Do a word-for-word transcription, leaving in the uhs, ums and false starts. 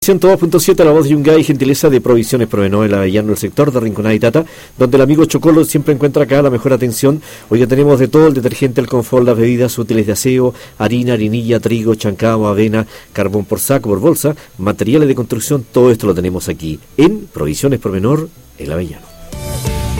ciento dos punto siete, la voz de Yungay, gentileza de Provisiones Provenor, el Avellano, el sector de Rinconada y Tata, donde el amigo Chocolo siempre encuentra acá la mejor atención. Hoy ya tenemos de todo: el detergente, el confort, las bebidas útiles de aseo, harina, harinilla, trigo, chancao, avena, carbón por saco, por bolsa, materiales de construcción. Todo esto lo tenemos aquí en Provisiones Provenor, el Avellano.